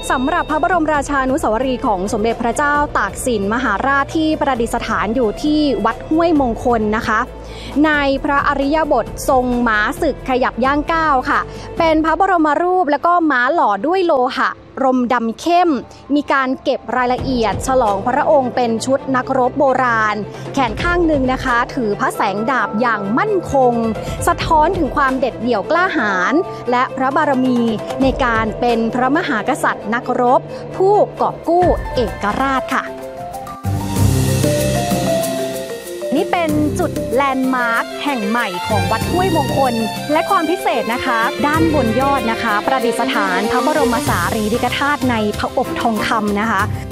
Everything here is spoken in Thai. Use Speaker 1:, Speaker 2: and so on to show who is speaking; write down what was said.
Speaker 1: สำหรับพระบรมราชานุสาวรีย์ของสมเด็จพระเจ้าตากสินมหาราชที่ประดิษฐานอยู่ที่วัดห้วยมงคลนะคะในพระอริยบททรงม้าศึกขยับย่างก้าวค่ะเป็นพระบรมรูปและก็ม้าหล่อด้วยโลหะรมดำเข้มมีการเก็บรายละเอียดฉลองพระองค์เป็นชุดนักรบโบราณแขนข้างหนึ่งนะคะถือพระแสงดาบอย่างมั่นคงสะท้อนถึงความเด็ดเดี่ยวกล้าหาญและพระบารมีในการเป็นพระมหากษัตริย์นักรบผู้กอบกู้เอกราชค่ะนี่เป็นจุดแลนด์มาร์คแห่งใหม่ของวัดห้วยมงคลและความพิเศษนะคะด้านบนยอดนะคะประดิษฐานพระบรมสารีริกธาตุในพระอบทองคำนะคะ